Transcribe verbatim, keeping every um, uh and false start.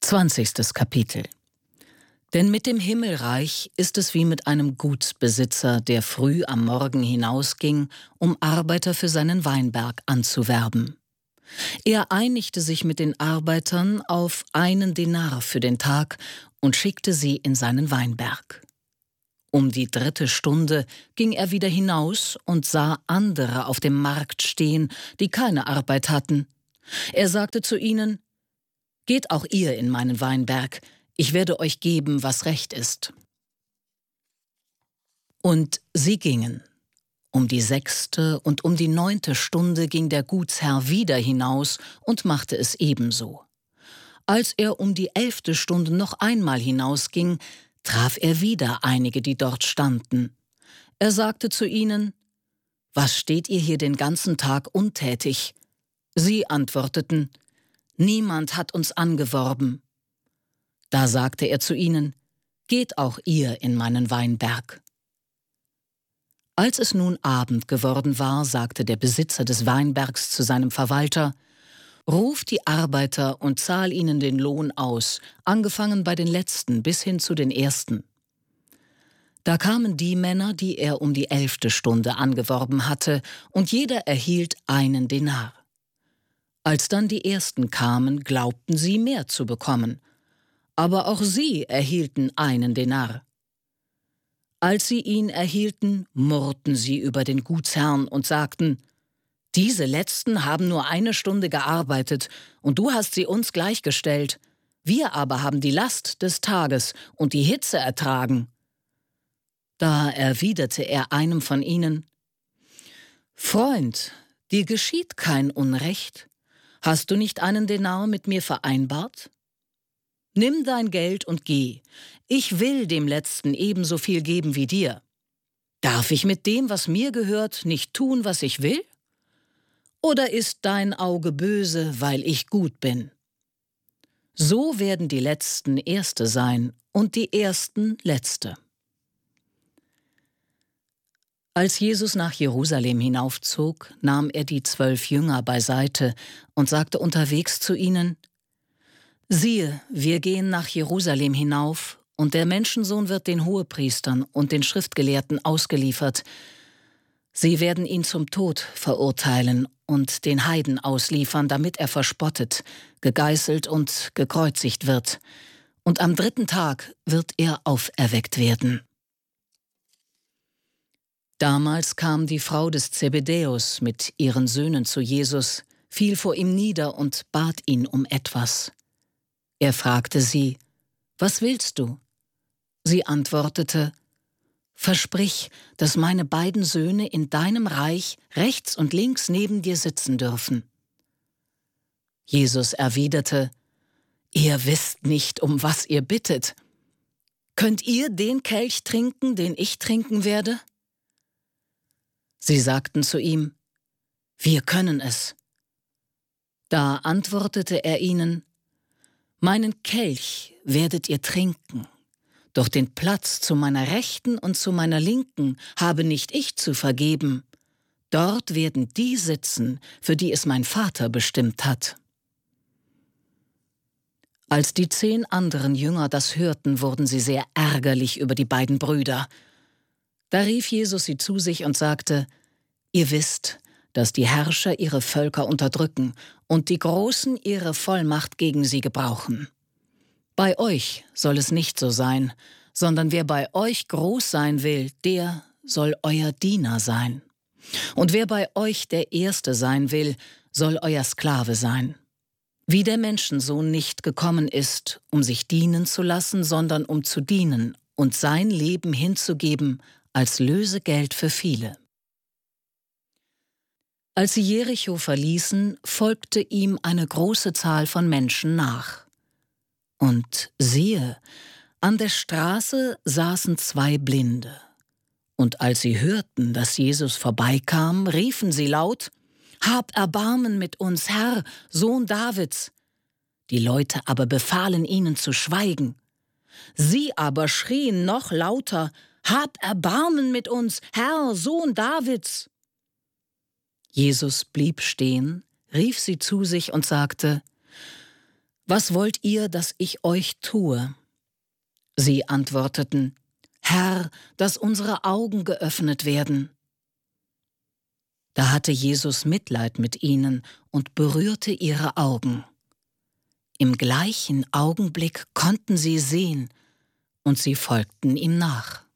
Zwanzigstes Kapitel. Denn mit dem Himmelreich ist es wie mit einem Gutsbesitzer, der früh am Morgen hinausging, um Arbeiter für seinen Weinberg anzuwerben. Er einigte sich mit den Arbeitern auf einen Denar für den Tag und schickte sie in seinen Weinberg. Um die dritte Stunde ging er wieder hinaus und sah andere auf dem Markt stehen, die keine Arbeit hatten. Er sagte zu ihnen: »Geht auch ihr in meinen Weinberg, ich werde euch geben, was recht ist.« Und sie gingen. Um die sechste und um die neunte Stunde ging der Gutsherr wieder hinaus und machte es ebenso. Als er um die elfte Stunde noch einmal hinausging, traf er wieder einige, die dort standen. Er sagte zu ihnen: »Was steht ihr hier den ganzen Tag untätig?« Sie antworteten: »Niemand hat uns angeworben.« Da sagte er zu ihnen: »Geht auch ihr in meinen Weinberg.« Als es nun Abend geworden war, sagte der Besitzer des Weinbergs zu seinem Verwalter: »Ruf die Arbeiter und zahl ihnen den Lohn aus, angefangen bei den Letzten bis hin zu den Ersten.« Da kamen die Männer, die er um die elfte Stunde angeworben hatte, und jeder erhielt einen Denar. Als dann die Ersten kamen, glaubten sie, mehr zu bekommen. Aber auch sie erhielten einen Denar. Als sie ihn erhielten, murrten sie über den Gutsherrn und sagten: »Diese Letzten haben nur eine Stunde gearbeitet, und du hast sie uns gleichgestellt. Wir aber haben die Last des Tages und die Hitze ertragen.« Da erwiderte er einem von ihnen: »Freund, dir geschieht kein Unrecht. Hast du nicht einen Denar mit mir vereinbart? Nimm dein Geld und geh. Ich will dem Letzten ebenso viel geben wie dir. Darf ich mit dem, was mir gehört, nicht tun, was ich will? Oder ist dein Auge böse, weil ich gut bin? So werden die Letzten Erste sein und die Ersten Letzte.« Als Jesus nach Jerusalem hinaufzog, nahm er die zwölf Jünger beiseite und sagte unterwegs zu ihnen: »Siehe, wir gehen nach Jerusalem hinauf, und der Menschensohn wird den Hohepriestern und den Schriftgelehrten ausgeliefert. Sie werden ihn zum Tod verurteilen und den Heiden ausliefern, damit er verspottet, gegeißelt und gekreuzigt wird. Und am dritten Tag wird er auferweckt werden.« Damals kam die Frau des Zebedäus mit ihren Söhnen zu Jesus, fiel vor ihm nieder und bat ihn um etwas. Er fragte sie: »Was willst du?« Sie antwortete: »Versprich, dass meine beiden Söhne in deinem Reich rechts und links neben dir sitzen dürfen.« Jesus erwiderte: »Ihr wisst nicht, um was ihr bittet. Könnt ihr den Kelch trinken, den ich trinken werde?« Sie sagten zu ihm: »Wir können es.« Da antwortete er ihnen: »Meinen Kelch werdet ihr trinken, doch den Platz zu meiner Rechten und zu meiner Linken habe nicht ich zu vergeben. Dort werden die sitzen, für die es mein Vater bestimmt hat.« Als die zehn anderen Jünger das hörten, wurden sie sehr ärgerlich über die beiden Brüder. Da rief Jesus sie zu sich und sagte: »Ihr wisst, dass die Herrscher ihre Völker unterdrücken und die Großen ihre Vollmacht gegen sie gebrauchen. Bei euch soll es nicht so sein, sondern wer bei euch groß sein will, der soll euer Diener sein. Und wer bei euch der Erste sein will, soll euer Sklave sein. Wie der Menschensohn nicht gekommen ist, um sich dienen zu lassen, sondern um zu dienen und sein Leben hinzugeben als Lösegeld für viele.« Als sie Jericho verließen, folgte ihm eine große Zahl von Menschen nach. Und siehe, an der Straße saßen zwei Blinde. Und als sie hörten, dass Jesus vorbeikam, riefen sie laut: »Hab Erbarmen mit uns, Herr, Sohn Davids!« Die Leute aber befahlen ihnen zu schweigen. Sie aber schrien noch lauter: »Hab Erbarmen mit uns, Herr, Sohn Davids!« Jesus blieb stehen, rief sie zu sich und sagte: »Was wollt ihr, dass ich euch tue?« Sie antworteten, »Herr, dass unsere Augen geöffnet werden.« Da hatte Jesus Mitleid mit ihnen und berührte ihre Augen. Im gleichen Augenblick konnten sie sehen, und sie folgten ihm nach.